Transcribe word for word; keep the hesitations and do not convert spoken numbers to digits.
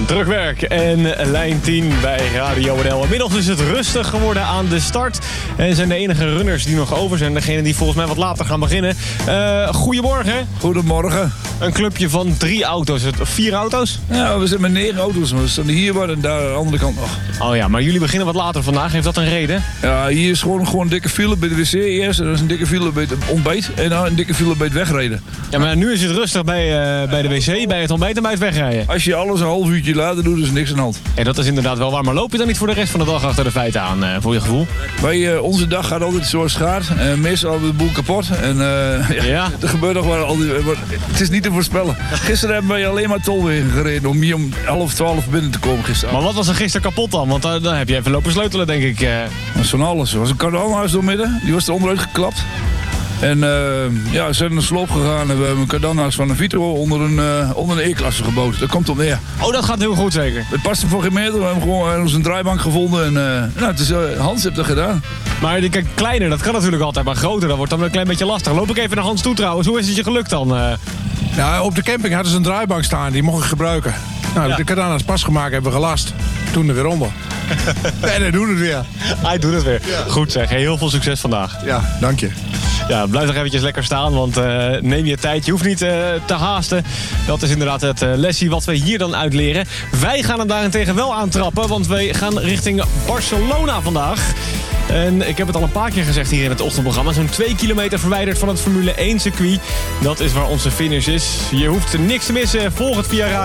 Druk werk en lijn tien bij Radio N L. Inmiddels is het rustig geworden aan de start. En zijn de enige runners die nog over zijn. Degene die volgens mij wat later gaan beginnen. Uh, goedemorgen. Goedemorgen. Een clubje van drie auto's. Vier auto's? Ja, we zijn met negen auto's. We staan hier waar en daar aan de andere kant nog. Oh ja, maar jullie beginnen wat later vandaag. Heeft dat een reden? Ja, hier is gewoon, gewoon een dikke file bij de wc eerst. En dan is een dikke file bij het ontbijt. En dan een dikke file bij het wegrijden. Ja, maar nu is het rustig bij, uh, bij de wc, bij het ontbijt en bij het wegrijden. Als je alles een half uurtje later doet, is er niks aan de hand. Ja, dat is inderdaad wel waar. Maar loop je dan niet voor de rest van de dag achter de feiten aan, uh, voor je gevoel? Wij, uh, onze dag gaat altijd zoals het gaat. Uh, meestal altijd de boel kapot. En uh, ja, ja. er gebeurt nog wel altijd. Het is niet te voorspellen. Gisteren hebben wij alleen maar tolwegen gereden om hier om half twaalf binnen te komen gisteren. Maar wat was er gisteren kapot dan? Want uh, dan heb je even lopen sleutelen, denk ik. Uh... Dat is van alles. Er was een kardanhuis doormidden. Die was er onderuit geklapt. En uh, ja, we zijn naar de sloop gegaan en we hebben een kardanhuis van een Vito onder een, uh, onder een E-klasse gebouwd. Dat komt op neer. Oh, dat gaat heel goed zeker. Het past er voor geen meter. We hebben gewoon uh, een draaibank gevonden. En uh, nou, het is, uh, Hans heeft dat gedaan. Maar kijk, kleiner, dat kan natuurlijk altijd. Maar groter, dat wordt dan een klein beetje lastig. Loop ik even naar Hans toe trouwens. Hoe is het je gelukt dan? Uh... Nou, op de camping hadden ze een draaibank staan. Die mocht ik gebruiken. Nou, ja. De kardanhuis pas gemaakt hebben we gelast. Toen er weer onder. En hij doet het weer. Hij doet het weer. Ja. Goed zeg. Heel veel succes vandaag. Ja, dank je. Ja, blijf nog eventjes lekker staan, want uh, neem je tijd. Je hoeft niet uh, te haasten. Dat is inderdaad het uh, lesje wat we hier dan uitleren. Wij gaan hem daarentegen wel aantrappen, want wij gaan richting Barcelona vandaag. En ik heb het al een paar keer gezegd hier in het ochtendprogramma. Zo'n twee kilometer verwijderd van het Formule één circuit. Dat is waar onze finish is. Je hoeft niks te missen. Volg het via radio.